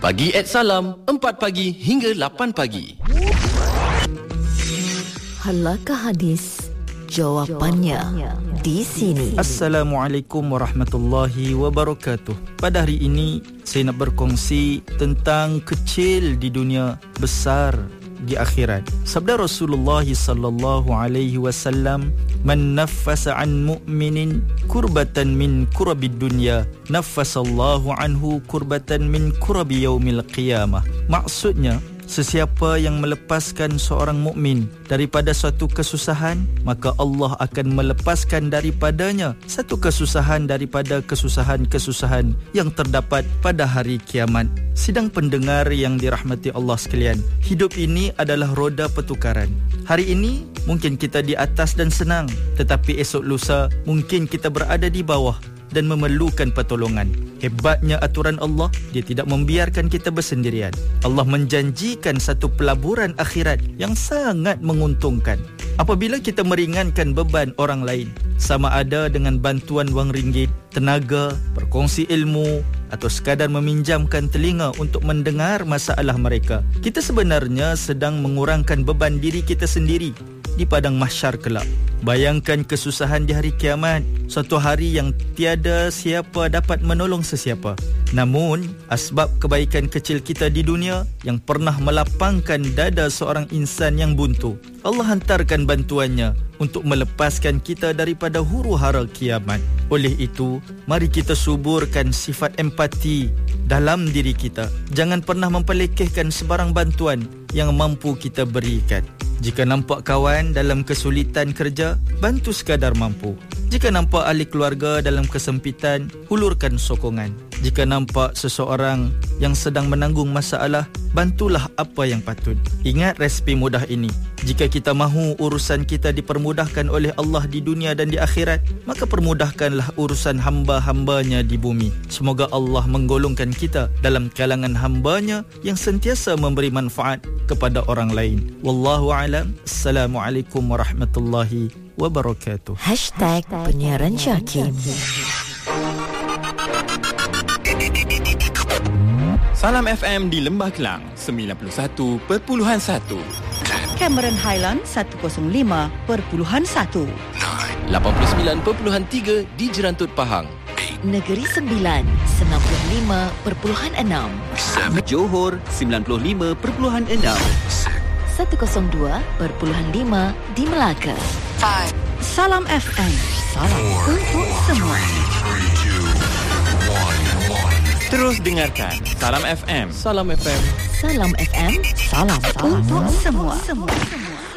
Pagi @Salam, 4 pagi hingga 8 pagi. Halakah hadis? Jawapannya di sini. Assalamualaikum warahmatullahi wabarakatuh. Pada hari ini saya nak berkongsi tentang kecil di dunia, besar di akhirat. Sabda Rasulullah sallallahu alaihi wasallam, "Man naffasa an mu'minin kurbatan min kurabid dunya, naffasallahu anhu kurbatan min kurabi yaumil qiyamah." Maksudnya, sesiapa yang melepaskan seorang mukmin daripada suatu kesusahan, maka Allah akan melepaskan daripadanya satu kesusahan daripada kesusahan-kesusahan yang terdapat pada hari kiamat. Sidang pendengar yang dirahmati Allah sekalian, hidup ini adalah roda pertukaran. Hari ini mungkin kita di atas dan senang, tetapi esok lusa mungkin kita berada di bawah dan memerlukan pertolongan. Hebatnya aturan Allah, dia tidak membiarkan kita bersendirian. Allah menjanjikan satu pelaburan akhirat yang sangat menguntungkan apabila kita meringankan beban orang lain, sama ada dengan bantuan wang ringgit, tenaga, berkongsi ilmu, atau sekadar meminjamkan telinga untuk mendengar masalah mereka. Kita sebenarnya sedang mengurangkan beban diri kita sendiri di padang mahsyar kelak. Bayangkan kesusahan di hari kiamat, suatu hari yang tiada siapa dapat menolong sesiapa. Namun, asbab kebaikan kecil kita di dunia yang pernah melapangkan dada seorang insan yang buntu, Allah hantarkan bantuannya untuk melepaskan kita daripada huru-hara kiamat. Oleh itu, mari kita suburkan sifat empati dalam diri kita. Jangan pernah mempelekehkan sebarang bantuan yang mampu kita berikan. Jika nampak kawan dalam kesulitan kerja, bantu sekadar mampu. Jika nampak ahli keluarga dalam kesempitan, hulurkan sokongan. Jika nampak seseorang yang sedang menanggung masalah, bantulah apa yang patut. Ingat resipi mudah ini. Jika kita mahu urusan kita dipermudahkan oleh Allah di dunia dan di akhirat, maka permudahkanlah urusan hamba-hambanya di bumi. Semoga Allah menggolongkan kita dalam kalangan hambanya yang sentiasa memberi manfaat kepada orang lain. Wallahu a'lam. Assalamualaikum warahmatullahi wabarakatuh. #penyiaran Syakir. Salam FM di Lembah Kelang 91.1, Cameron Highland 105.1, 89.3 di Jerantut Pahang, Negeri Sembilan 95.6, Johor 95.6, 102.5 di Melaka. Salam FM, salam untuk semua. terus dengarkan Salam FM. Salam FM. Salam FM, salam untuk semua.